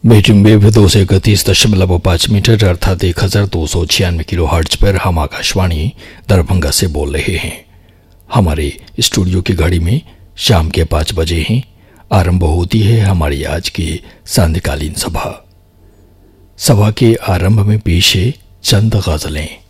Meeting wave 231.5 metre अर्थात 1296 kilo hertz पर हम आकाशवाणी दरभंगा से बोल रहे हैं। हमारे स्टूडियो की घड़ी में शाम के 5 बजे हैं। आरंभ होती है हमारी आज की सांध्यकालीन सभा। सभा के आरंभ में पेश है चंद गजलें।